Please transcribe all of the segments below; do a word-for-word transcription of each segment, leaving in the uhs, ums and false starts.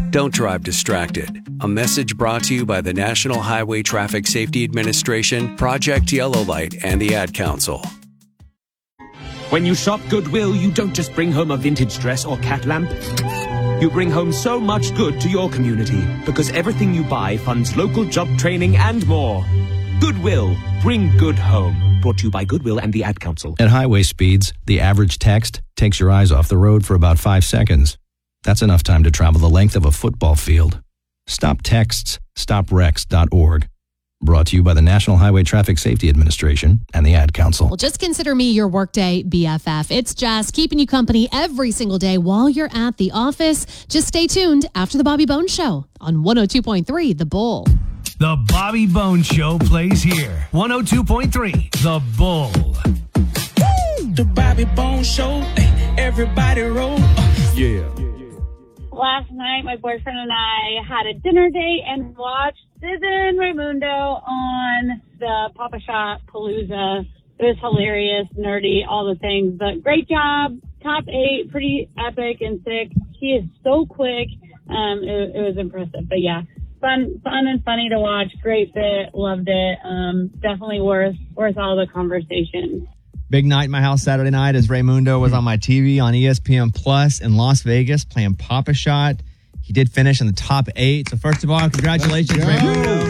Don't drive distracted. A message brought to you by the National Highway Traffic Safety Administration, Project Yellow Light, and the Ad Council. When you shop Goodwill, you don't just bring home a vintage dress or cat lamp. You bring home so much good to your community because everything you buy funds local job training and more. Goodwill. Bring good home. Brought to you by Goodwill and the Ad Council. At highway speeds, the average text takes your eyes off the road for about five seconds. That's enough time to travel the length of a football field. Stop texts. Stop wrecks dot org. Brought to you by the National Highway Traffic Safety Administration and the Ad Council. Well, just consider me your workday B F F. It's Jess keeping you company every single day while you're at the office. Just stay tuned after the Bobby Bones Show on one oh two point three The Bull. The Bobby Bones Show plays here. one oh two point three The Bull. The Bobby Bones Show. Everybody roll. Yeah. Last night, my boyfriend and I had a dinner date and watched Citizen Raimundo on the Papa Shot Palooza. It was hilarious, nerdy, all the things. But great job. Top eight, pretty epic and sick. He is so quick. Um, it, it was impressive. But yeah, fun, fun and funny to watch. Great fit. Loved it. Um, definitely worth worth all the conversation. Big night in my house Saturday night as Raimundo was on my T V on E S P N Plus in Las Vegas playing Papa Shot. He did finish in the top eight. So first of all, congratulations, Raimundo.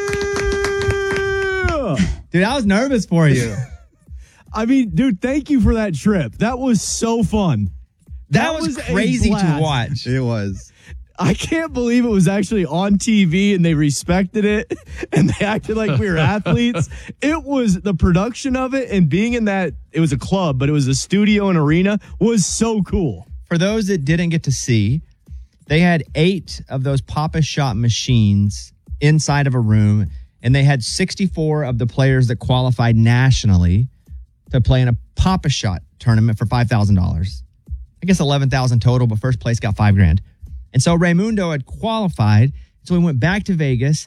Dude, I was nervous for you. I mean, dude, thank you for that trip. That was so fun. That, that was, was crazy to watch. It was. I can't believe it was actually on T V and they respected it and they acted like we were athletes. It was the production of it and being in that, it was a club, but it was a studio and arena, was so cool. For those that didn't get to see, they had eight of those Papa Shot machines inside of a room, and they had sixty-four of the players that qualified nationally to play in a Papa Shot tournament for five thousand dollars. I guess eleven thousand dollars total, but first place got five grand. And so Raimundo had qualified, so we went back to Vegas,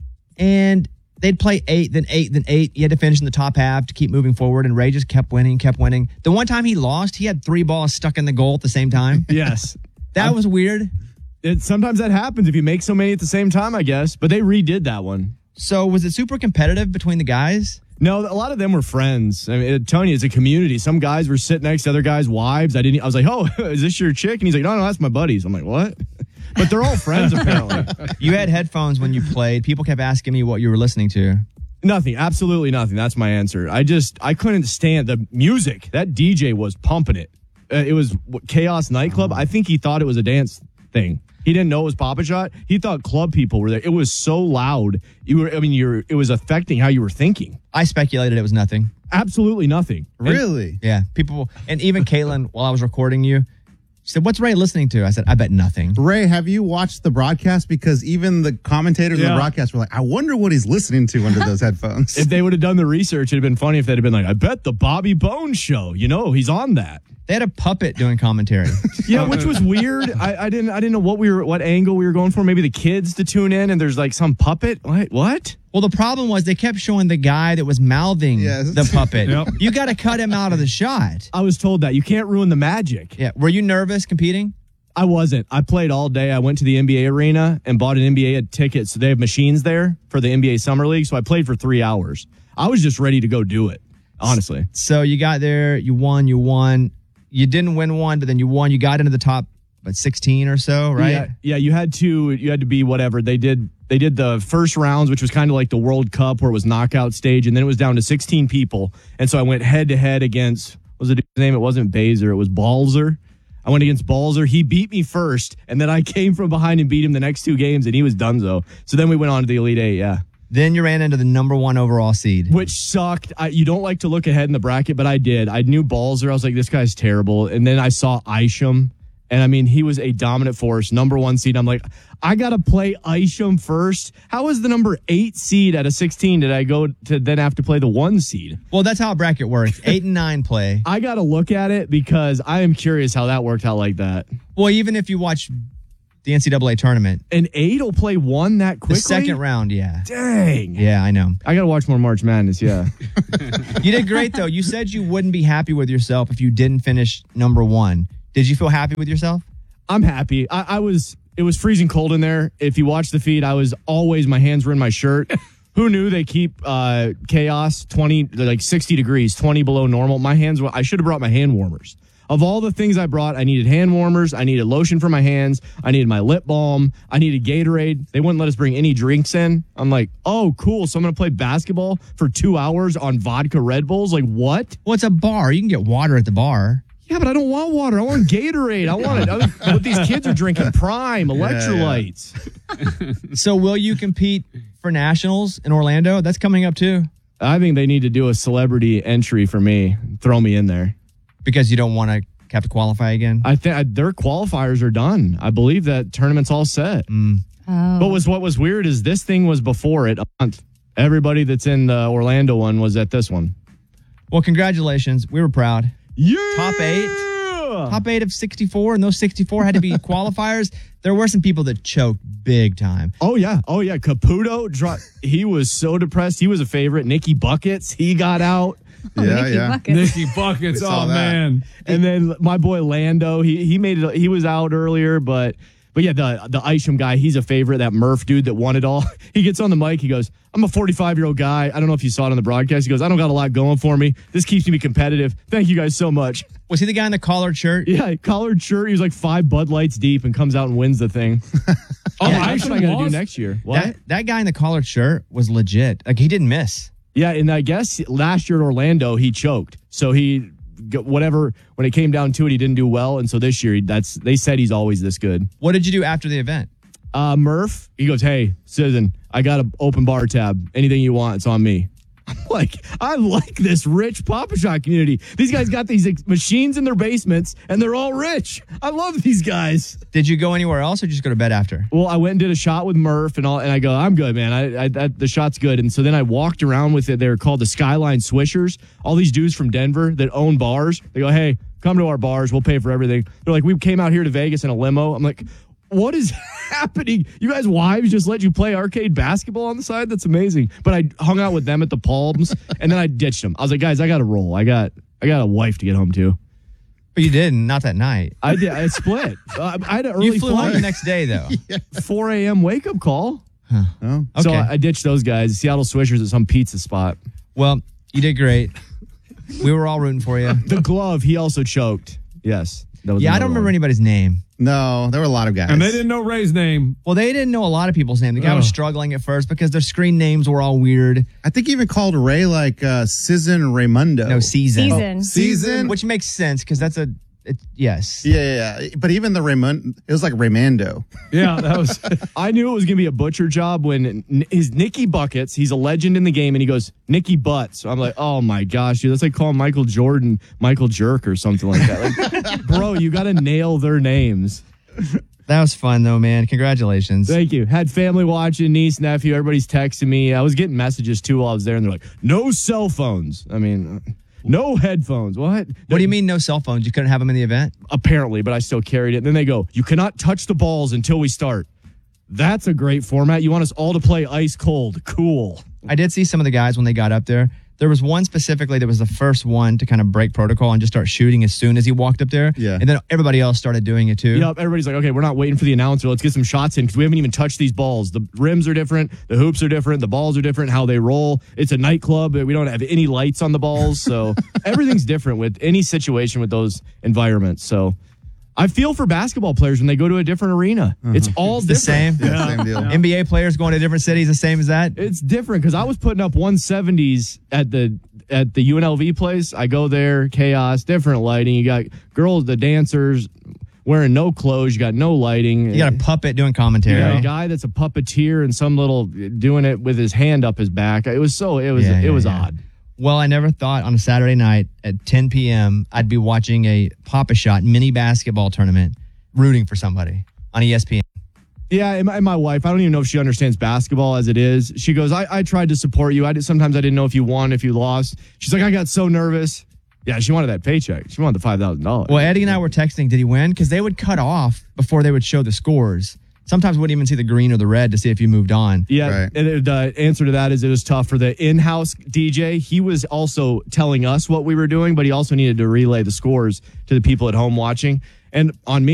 and they'd play eight, then eight, then eight. You had to finish in the top half to keep moving forward, and Ray just kept winning, kept winning. The one time he lost, he had three balls stuck in the goal at the same time. Yes. That I'm, was weird. It, sometimes that happens if you make so many at the same time, I guess. But they redid that one. So was it super competitive between the guys? No, a lot of them were friends. I mean, Tony, it's a community. Some guys were sitting next to other guys' wives. I didn't. I was like, "Oh, is this your chick?" And he's like, "No, no, that's my buddies." I'm like, "What?" But they're all friends apparently. You had headphones when you played. People kept asking me what you were listening to. Nothing. Absolutely nothing. That's my answer. I just I couldn't stand the music. That D J was pumping it. Uh, it was what, Chaos Nightclub. I think he thought it was a dance thing. He didn't know it was Papa Shot. He thought club people were there. It was so loud. You were. I mean, you're. It was affecting how you were thinking. I speculated it was nothing. Absolutely nothing. Really? And, yeah. People, and even Caitlin, while I was recording you, she said, "What's Ray listening to?" I said, "I bet nothing." Ray, have you watched the broadcast? Because even the commentators yeah. in the broadcast were like, "I wonder what he's listening to under those headphones." If they would have done the research, it'd have been funny if they'd have been like, "I bet the Bobby Bones Show. You know, he's on that." They had a puppet doing commentary. Yeah, which was weird. I, I didn't I didn't know what we were what angle we were going for. Maybe the kids to tune in and there's like some puppet. What? What? Well, the problem was they kept showing the guy that was mouthing yes. the puppet. Yep. You got to cut him out of the shot. I was told that. You can't ruin the magic. Yeah. Were you nervous competing? I wasn't. I played all day. I went to the N B A arena and bought an N B A ticket. So they have machines there for the N B A Summer League. So I played for three hours. I was just ready to go do it, honestly. So you got there, you won, you won. You didn't win one, but then you won. You got into the top, what, sixteen or so, right? Yeah, yeah. You had to. You had to be whatever they did. They did the first rounds, which was kind of like the World Cup, where it was knockout stage, and then it was down to sixteen people. And so I went head to head against. What was the dude's name? It wasn't Baszler. It was Balzer. I went against Balzer. He beat me first, and then I came from behind and beat him the next two games, and he was donezo. So then we went on to the Elite Eight. Yeah. Then you ran into the number one overall seed. Which sucked. I, you don't like to look ahead in the bracket, but I did. I knew Balzer. I was like, this guy's terrible. And then I saw Isham. And, I mean, he was a dominant force, number one seed. I'm like, I got to play Isham first. How is the number eight seed at a sixteen? Did I go to then have to play the one seed? Well, that's how a bracket works. Eight and nine play. I got to look at it because I am curious how that worked out like that. Well, even if you watch the N C double A tournament. An eight will play one that quickly? The second round, yeah. Dang. Yeah, I know. I got to watch more March Madness, yeah. You did great, though. You said you wouldn't be happy with yourself if you didn't finish number one. Did you feel happy with yourself? I'm happy. I, I was. It was freezing cold in there. If you watch the feed, I was always my hands were in my shirt. Who knew they keep uh, chaos twenty like sixty degrees, twenty below normal? My hands were. I should have brought my hand warmers. Of all the things I brought, I needed hand warmers. I needed lotion for my hands. I needed my lip balm. I needed Gatorade. They wouldn't let us bring any drinks in. I'm like, oh, cool. So I'm going to play basketball for two hours on vodka Red Bulls? Like, what? Well, it's a bar. You can get water at the bar. Yeah, but I don't want water. I want Gatorade. I want it. I was, what these kids are drinking, Prime, electrolytes. Yeah, yeah. So will you compete for nationals in Orlando? That's coming up too. I think they need to do a celebrity entry for me. Throw me in there. Because you don't want to have to qualify again? I think their qualifiers are done. I believe that tournament's all set. Mm. Oh. But was what was weird is this thing was before it a month. Everybody that's in the Orlando one was at this one. Well, congratulations. We were proud. Yeah! Top eight. Top eight of sixty-four, and those sixty-four had to be qualifiers. There were some people that choked big time. Oh, yeah. Oh, yeah. Caputo, dro- he was so depressed. He was a favorite. Nicky Buckets, he got out. Yeah, Nicky yeah. Buckets. Nicky Buckets. Oh, man. And then my boy Lando, he he made it. He was out earlier, but but yeah, the the Isham guy, he's a favorite. That Murph dude that won it all. He gets on the mic. He goes, "I'm a forty-five year old guy. I don't know if you saw it on the broadcast. He goes, I don't got a lot going for me. This keeps me competitive. Thank you guys so much." Was he the guy in the collared shirt? Yeah, collared shirt. He was like five Bud Lights deep and comes out and wins the thing. Oh, yeah, I that's what I got to do next year. What? That, that guy in the collared shirt was legit. Like, he didn't miss. Yeah, and I guess last year at Orlando, he choked. So he, whatever, when it came down to it, he didn't do well. And so this year, that's they said he's always this good. What did you do after the event? Uh, Murph, he goes, "Hey, Susan, I got an open bar tab. Anything you want, it's on me." I'm like, I like this rich Papa Shot community. These guys got these ex- machines in their basements, and they're all rich. I love these guys. Did you go anywhere else or just go to bed after? Well, I went and did a shot with Murph, and all, and I go, I'm good, man. I, I, I the shot's good. And so then I walked around with it. They're called the Skyline Swishers. All these dudes from Denver that own bars. They go, "Hey, come to our bars. We'll pay for everything." They're like, "We came out here to Vegas in a limo." I'm like, what is happening? You guys' wives just let you play arcade basketball on the side? That's amazing. But I hung out with them at the Palms, and then I ditched them. I was like, guys, I got to roll. I got I got a wife to get home to. But you didn't, not that night. I did. I split. uh, I had an early You flew flight. home the next day, though. Yeah. four a.m. wake-up call. Huh. Oh. So Okay. I, I ditched those guys. Seattle Swishers at some pizza spot. Well, you did great. We were all rooting for you. The glove, he also choked. Yes. That was Yeah, I another don't remember one. anybody's name. No, there were a lot of guys. And they didn't know Ray's name. Well, they didn't know a lot of people's name. The guy Oh. was struggling at first because their screen names were all weird. I think he even called Ray like uh, Season Raimundo. No, season. Season. Season? Which makes sense because that's a, it, yes. Yeah, yeah, yeah. But even the Raymond, it was like Raymando. Yeah, that was. I knew it was going to be a butcher job when N- his Nicky Buckets, he's a legend in the game, and he goes, Nicky Butts. So I'm like, oh my gosh, dude, that's like calling Michael Jordan Michael Jerk or something like that. Like, bro, you got to nail their names. That was fun, though, man. Congratulations. Thank you. Had family watching, niece, nephew, everybody's texting me. I was getting messages too while I was there, and they're like, no cell phones. I mean, no headphones. What? What do you mean no cell phones? You couldn't have them in the event? Apparently, but I still carried it. And then they go, you cannot touch the balls until we start. That's a great format. You want us all to play ice cold. Cool. I did see some of the guys when they got up there. There was one specifically that was the first one to kind of break protocol and just start shooting as soon as he walked up there. Yeah. And then everybody else started doing it too. Yep, everybody's like, okay, we're not waiting for the announcer. Let's get some shots in because we haven't even touched these balls. The rims are different. The hoops are different. The balls are different. How they roll. It's a nightclub. We don't have any lights on the balls. So everything's different with any situation with those environments. So I feel for basketball players when they go to a different arena. It's all It's the different. same. Yeah, same deal. N B A players going to different cities, the same as that. It's different because I was putting up one seventies at the at the U N L V place. I go there, chaos, different lighting. You got girls, the dancers wearing no clothes. You got no lighting. You got a puppet doing commentary. You got a guy that's a puppeteer and some little doing it with his hand up his back. It was so it was Yeah, it yeah, was yeah. odd. Well, I never thought on a Saturday night at ten p.m. I'd be watching a Papa Shot mini basketball tournament, rooting for somebody on E S P N. Yeah, and my, and my wife, I don't even know if she understands basketball as it is. She goes, I, I tried to support you. I did, sometimes I didn't know if you won, if you lost. She's like, I got so nervous. Yeah, she wanted that paycheck. She wanted the five thousand dollars. Well, Eddie and I were texting, did he win? Because they would cut off before they would show the scores. Sometimes we wouldn't even see the green or the red to see if you moved on. Yeah, Right. and it- the answer to that is it was tough for the in-house D J. He was also telling us what we were doing, but he also needed to relay the scores to the people at home watching. And on me,